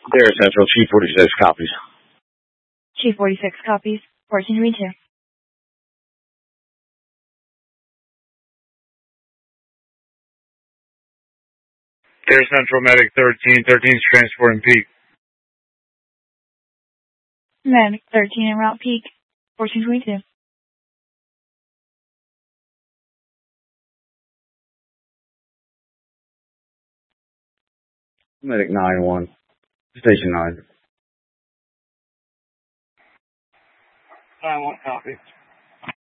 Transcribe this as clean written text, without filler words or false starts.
There, Central, Chief 46 copies. Chief 46 copies. 1432. There, Central, Medic 13. 13's transporting Peak. Medic 13 en route Peak. 1422. Medic 9-1. Station 9. 9-1 copy.